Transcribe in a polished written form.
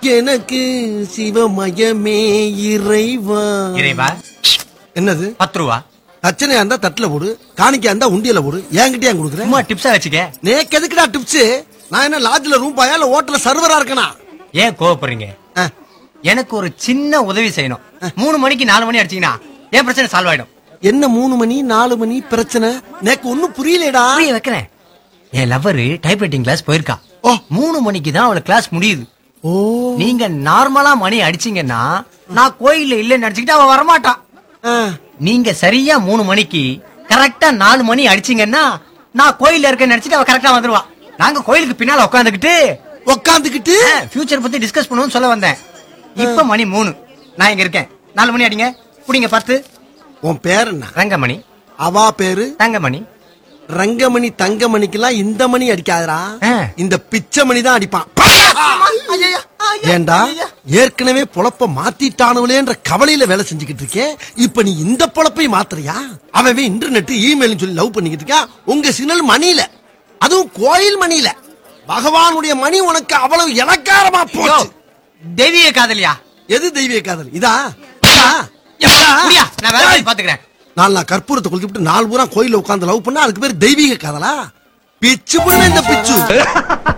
எனக்கு சிவமயமே இறைவா. இறைவா என்னது? 10 ரூபா. தச்சனையா இருந்தா தட்டுல போடு, காணிக்கா இருந்தா உண்டியல போடு. என்கிட்ட ஏன் கொடுக்குறேன்? சும்மா டிப்ஸா வச்சுக்க. நேக்கு எதுக்குடா டிப்ஸ்? நான் என்ன லாட்ஜ்ல ரூம் பாயா இல்ல ஹோட்டல்ல சர்வரா இருக்கனா? ஏன் கோவப்படுறீங்க? எனக்கு ஒரு சின்ன உதவி செய்யணும். 3 மணிக்கு 4 மணி அடிச்சீங்கன்னா ஏன் பிரச்சனை சால்வ் ஆயிடும். என்ன 3 மணி 4 மணி பிரச்சனை? நேக்கு ஒண்ணும் புரியலடா. புரிய வைக்கிறேன். என் லவ்வர் டைப்ரைட்டிங் கிளாஸ் போயிருக்கா. 3 மணிக்கு தான் அவளை கிளாஸ் முடியுது. ஓ, நீங்க நார்மலா மணி அடிச்சீங்கன்னா நான் கோயில்ல இல்லன்னு நினைச்சுக்கிட்டு அவ வரமாட்டா. நீங்க சரியா 3 மணிக்கு கரெக்டா 4 மணி அடிச்சீங்கன்னா நான் கோயில்ல இருக்கேன்னு நினைச்சிட்டு அவ கரெக்டா வந்துருவா. நாங்க கோயிலுக்கு பின்னால உட்காந்துக்கிட்டு ஃபியூச்சர் பத்தி டிஸ்கஸ் பண்ணுவோம்னு சொல்ல வந்தேன். இப்ப மணி 3, நான் இங்க இருக்கேன். 4 மணி அடிங்க. புடிங்க 10. உன் பேர் என்ன? ரங்கமணி. அவா பேரு தங்கமணி. ரங்கமணி தங்கமணிக்கெல்லாம் இந்த மணி அடிக்காதரா, இந்த பிச்சை மணி தான் அடிப்பான். ஏண்டா ஏற்கனவே பொழப்ப மாத்திட்டானவளேன்ற கவலையில வேலை செஞ்சுக்கிட்டு இருக்கேன். இப்ப நீ இந்த பொழப்பை மாத்துறியா? அவன் இன்டர்நெட் இமெயில் சொல்லி லவ் பண்ணிக்கிட்டு இருக்கா. உங்க சினல் மணியில, அதுவும் கோயில் மணியில. பகவானுடைய மணி உனக்கு அவ்வளவு இலக்காரமா போச்சு. தெய்வீக காதலியா? எது தெய்வீக காதல்? இதா நான் வேற பாத்துக்கிறேன். நான் கற்பூரத்தை கொளுத்திவிட்டு 4 பூரா கோயில உட்கார்ந்து லவ் பண்ணா அதுக்கு பேர் தெய்வீக காதலா? பிச்சு புள்ள இந்த பிச்சு.